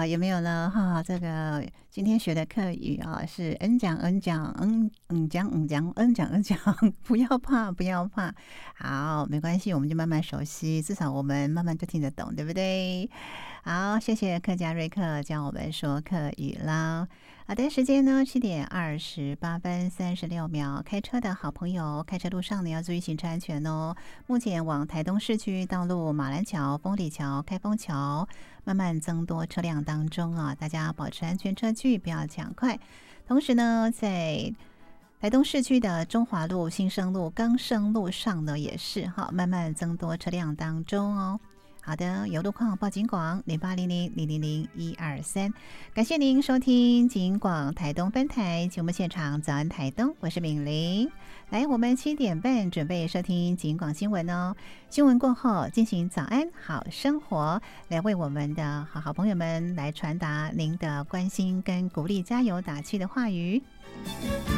有没有呢？哈，这个今天学的课语啊是恩讲恩讲讲恩讲恩讲，不要怕不要怕。好，没关系，我们就慢慢熟悉，至少我们慢慢就听得懂，对不对？好，谢谢客家瑞克教我们说课语啦。好的，时间呢7:28:36。开车的好朋友，开车路上呢要注意行车安全哦。目前往台东市区道路马兰桥、丰里桥、开封桥慢慢增多车辆当中啊，大家保持安全车距，不要抢快。同时呢，在台东市区的中华路、新生路、冈生路上呢，也是哈慢慢增多车辆当中哦。好的，有路况报警广0800000123，感谢您收听警广台东分台节目现场，早安台东，我是敏玲。来，我们7点半准备收听警广新闻哦。新闻过后进行早安好生活，来为我们的好朋友们来传达您的关心跟鼓励、加油打气的话语。